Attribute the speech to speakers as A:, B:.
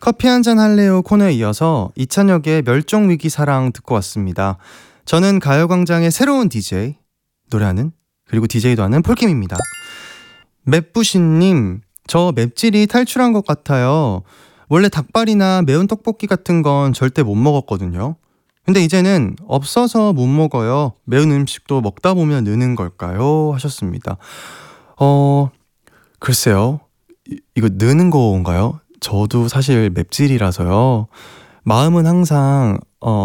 A: 커피 한잔 할래요 코너에 이어서 이찬혁의 멸종위기 사랑 듣고 왔습니다. 저는 가요광장의 새로운 DJ, 노래하는 그리고 DJ도 하는 폴킴입니다. 맵부신님, 저 맵찔이 탈출한 것 같아요. 원래 닭발이나 매운 떡볶이 같은 건 절대 못 먹었거든요. 근데 이제는 없어서 못 먹어요. 매운 음식도 먹다 보면 느는 걸까요? 하셨습니다. 어, 글쎄요. 이거 느는 건가요? 저도 사실 맵찔이라서요. 마음은 항상